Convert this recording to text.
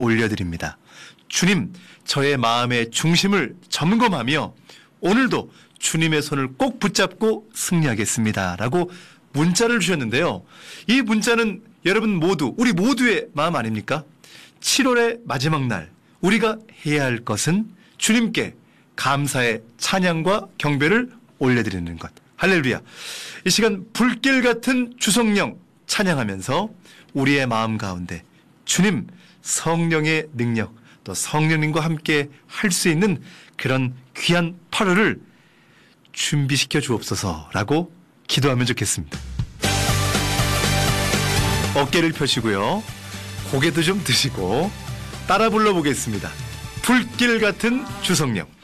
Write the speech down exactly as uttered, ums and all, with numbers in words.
올려드립니다. 주님, 저의 마음의 중심을 점검하며 오늘도 주님의 손을 꼭 붙잡고 승리하겠습니다. 라고 문자를 주셨는데요. 이 문자는 여러분 모두, 우리 모두의 마음 아닙니까? 칠월의 마지막 날, 우리가 해야 할 것은 주님께 감사의 찬양과 경배를 올려드리는 것. 할렐루야. 이 시간 불길 같은 주성령 찬양하면서 우리의 마음 가운데 주님 성령의 능력, 또 성령님과 함께 할 수 있는 그런 귀한 팔월을 준비시켜 주옵소서라고 기도하면 좋겠습니다. 어깨를 펴시고요. 고개도 좀 드시고 따라 불러보겠습니다. 불길 같은 주성령.